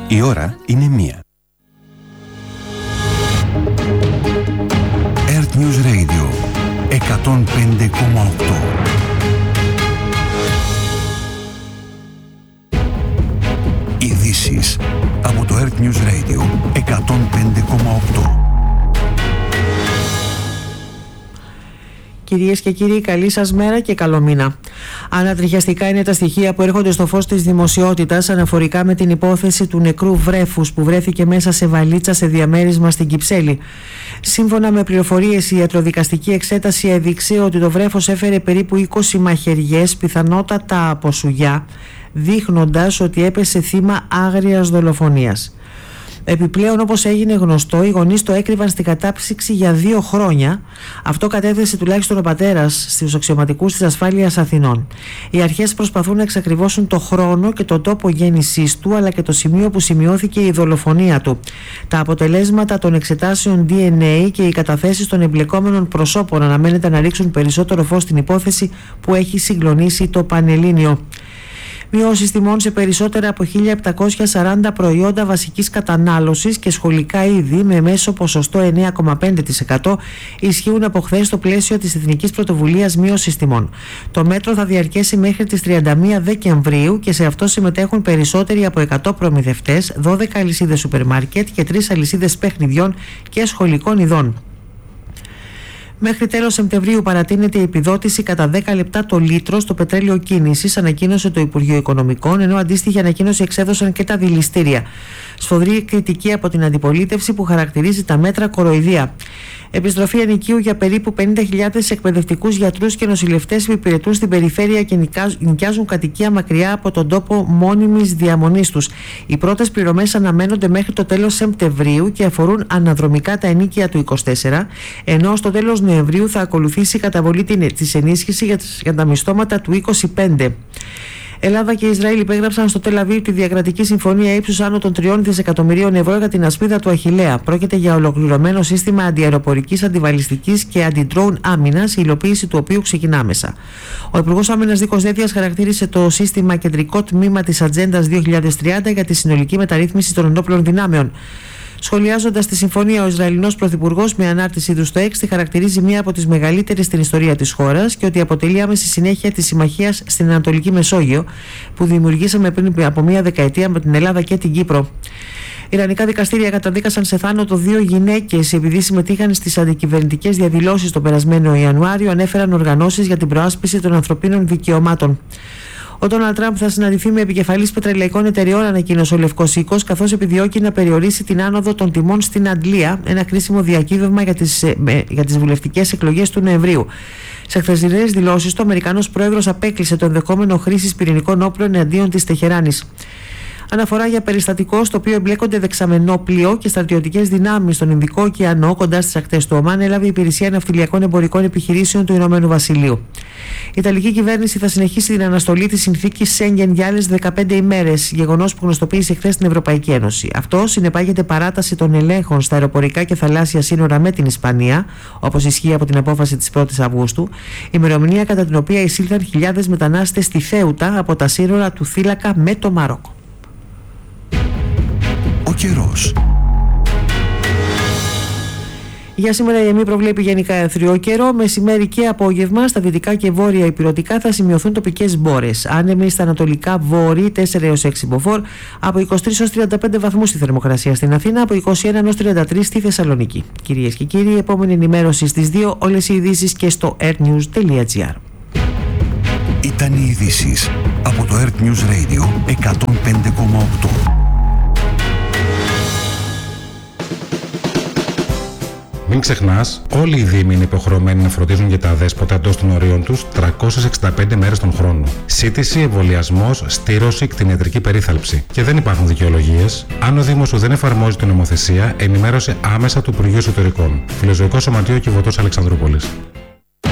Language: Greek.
Η ώρα είναι 1. Earth News Radio 105,8. Ειδήσεις από το Earth News Radio 105,8. Κυρίες και κύριοι, καλή σας μέρα και καλό μήνα. Ανατριχιαστικά είναι τα στοιχεία που έρχονται στο φως της δημοσιότητας αναφορικά με την υπόθεση του νεκρού βρέφους που βρέθηκε μέσα σε βαλίτσα σε διαμέρισμα στην Κυψέλη. Σύμφωνα με πληροφορίες, η ιατροδικαστική εξέταση έδειξε ότι το βρέφος έφερε περίπου 20 μαχαιριές, πιθανότατα από σουγιά, δείχνοντας ότι έπεσε θύμα άγριας δολοφονίας. Επιπλέον, όπως έγινε γνωστό, οι γονείς το έκρυβαν στην κατάψυξη για 2 χρόνια. Αυτό κατέθεσε τουλάχιστον ο πατέρας στους αξιωματικούς της ασφάλειας Αθηνών. Οι αρχές προσπαθούν να εξακριβώσουν το χρόνο και τον τόπο γέννησής του, αλλά και το σημείο που σημειώθηκε η δολοφονία του. Τα αποτελέσματα των εξετάσεων DNA και οι καταθέσεις των εμπλεκόμενων προσώπων αναμένεται να ρίξουν περισσότερο φως στην υπόθεση που έχει συγκλονίσει το Πανελλήνιο. Μειώσεις τιμών σε περισσότερα από 1.740 προϊόντα βασικής κατανάλωσης και σχολικά είδη με μέσο ποσοστό 9,5% ισχύουν από χθες στο πλαίσιο της Εθνικής Πρωτοβουλίας Μείωσης Τιμών. Το μέτρο θα διαρκέσει μέχρι τις 31 Δεκεμβρίου και σε αυτό συμμετέχουν περισσότεροι από 100 προμηθευτές, 12 αλυσίδες σούπερ μάρκετ και 3 αλυσίδες παιχνιδιών και σχολικών ειδών. Μέχρι τέλος Σεπτεμβρίου παρατείνεται η επιδότηση κατά 10 λεπτά το λίτρο στο πετρέλαιο κίνησης, ανακοίνωσε το Υπουργείο Οικονομικών, ενώ αντίστοιχη ανακοίνωση εξέδωσαν και τα δηληστήρια. Σφοδρή κριτική από την αντιπολίτευση που χαρακτηρίζει τα μέτρα κοροϊδία. Επιστροφή ενοικίου για περίπου 50.000 εκπαιδευτικούς, γιατρούς και νοσηλευτές που υπηρετούν στην περιφέρεια και νοικιάζουν κατοικία μακριά από τον τόπο μόνιμης διαμονής τους. Οι πρώτες πληρωμές αναμένονται μέχρι το τέλος Σεπτεμβρίου και αφορούν αναδρομικά τα ενίκια του 24, ενώ στο τέλος Νοεμβρίου θα ακολουθήσει η καταβολή της ενίσχυσης για τα μισθώματα του 25. Ελλάδα και Ισραήλ υπέγραψαν στο Τελ Αβίβ τη διακρατική συμφωνία ύψους άνω των 3 δισεκατομμυρίων ευρώ για την ασπίδα του Αχιλλέα. Πρόκειται για ολοκληρωμένο σύστημα αντιαεροπορικής, αντιβαλιστικής και αντιντρόουν άμυνας, η υλοποίηση του οποίου ξεκινά άμεσα. Ο Υπουργός Άμυνας Νίκος Δένδιας χαρακτήρισε το σύστημα κεντρικό τμήμα της Ατζέντας 2030 για τη συνολική μεταρρύθμιση των ενόπλων δυνάμεων. Σχολιάζοντας τη συμφωνία, ο Ισραηλινός Πρωθυπουργός με ανάρτησή του στο X τη χαρακτηρίζει μία από τις μεγαλύτερες στην ιστορία της χώρας και ότι αποτελεί άμεση συνέχεια της συμμαχίας στην Ανατολική Μεσόγειο που δημιουργήσαμε πριν από μία δεκαετία με την Ελλάδα και την Κύπρο. Ιρανικά δικαστήρια καταδίκασαν σε θάνατο 2 γυναίκες επειδή συμμετείχαν στις αντικυβερνητικές διαδηλώσεις τον περασμένο Ιανουάριο, ανέφεραν οργανώσεις για την προάσπιση των ανθρωπίνων δικαιωμάτων. Ο Ντόναλντ Τραμπ θα συναντηθεί με επικεφαλής πετρελαϊκών εταιριών, ανακοίνωσε ο Λευκός Οίκος, καθώς επιδιώκει να περιορίσει την άνοδο των τιμών στην Αντλία, ένα κρίσιμο διακύβευμα για τις βουλευτικές εκλογές του Νοεμβρίου. Σε χθεσινές δηλώσεις του, ο Αμερικανός πρόεδρος απέκλεισε το ενδεχόμενο χρήσης πυρηνικών όπλων εναντίον της Τεχεράνης. Αναφορά για περιστατικό στο οποίο εμπλέκονται δεξαμενόπλοιο και στρατιωτικές δυνάμεις στον Ινδικό ωκεανό κοντά στις ακτές του Ομάν έλαβε η Υπηρεσία Ναυτιλιακών Εμπορικών Επιχειρήσεων του Ηνωμένου Βασιλείου. Η Ιταλική κυβέρνηση θα συνεχίσει την αναστολή της συνθήκης Σέγγεν για άλλες 15 ημέρες, γεγονός που γνωστοποίησε χθες στην Ευρωπαϊκή Ένωση. Αυτό συνεπάγεται παράταση των ελέγχων στα αεροπορικά και θαλάσσια σύνορα με την Ισπανία, όπως ισχύει από την απόφαση της 1ης Αυγούστου, ημερομηνία κατά την οποία εισήλθαν χιλιάδες μετανάστες στη Θέουτα από τα σύνορα του θύλακα με το Μαρόκο. Ο καιρός. Για σήμερα η ΕΜΗ προβλέπει γενικά αιθριό καιρό. Μεσημέρι και απόγευμα στα δυτικά και βόρεια ηπειρωτικά θα σημειωθούν τοπικές μπόρες. Άνεμοι στα ανατολικά βόρη 4 έως 6 μποφόρ, από 23 έως 35 βαθμούς στη θερμοκρασία στην Αθήνα, από 21 έως 33 στη Θεσσαλονίκη. Κυρίες και κύριοι, επόμενη ενημέρωση στις 2, όλες οι ειδήσεις και στο airnews.gr. Ήταν οι ειδήσεις από το Earth News Radio 105,8. Μην ξεχνάς, όλοι οι δήμοι είναι υποχρεωμένοι να φροντίζουν για τα αδέσποτα εντός των ορίων τους 365 μέρες τον χρόνο. Σύντηση, εμβολιασμός, στήρωση, κτηνιατρική περίθαλψη. Και δεν υπάρχουν δικαιολογίες. Αν ο Δήμος σου δεν εφαρμόζει την νομοθεσία, ενημέρωσε άμεσα το Υπουργείο Εσωτερικών. Φιλοζωικό Σωματείο Κιβωτός Αλεξανδρούπολης.